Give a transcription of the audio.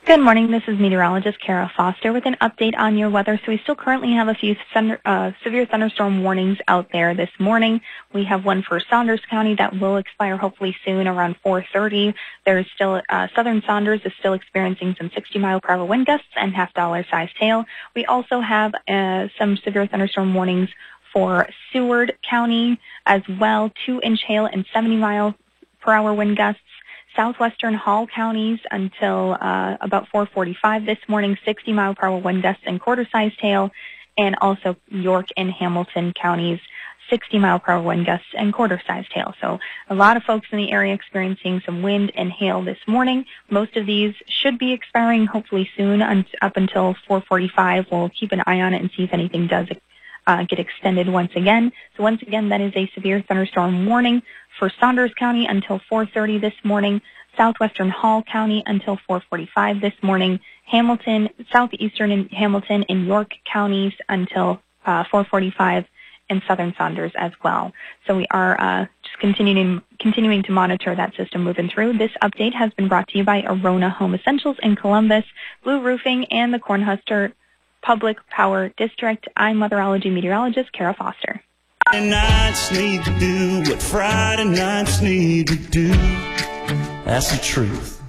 Good morning. This is meteorologist Kara Foster with an update on your weather. So we still currently have a few severe thunderstorm warnings out there this morning. We have one for Saunders County that will expire hopefully soon around 4:30. There's still southern Saunders is still experiencing some 60-mile-per-hour wind gusts and half-dollar size hail. We also have some severe thunderstorm warnings for Seward County as well, 2-inch hail and 70-mile-per-hour wind gusts. Southwestern Hall counties until about 4:45 this morning, 60-mile-per-hour wind gusts and quarter-sized hail, and also York and Hamilton counties, 60-mile-per-hour wind gusts and quarter-sized hail. So a lot of folks in the area experiencing some wind and hail this morning. Most of these should be expiring hopefully soon up until 4:45. We'll keep an eye on it and see if anything does get extended once again. So once again, that is a severe thunderstorm warning for Saunders County until 4:30 this morning, Southwestern Hall County until 4:45 this morning, Hamilton, Southeastern and Hamilton and York counties until 4:45, and Southern Saunders as well. So we are just continuing to monitor that system moving through. This update has been brought to you by Arona Home Essentials in Columbus, Blue Roofing, and the Cornhusker Public Power District. I'm weatherology meteorologist Kara Foster. Friday nights need to do what Friday nights need to do. That's the truth.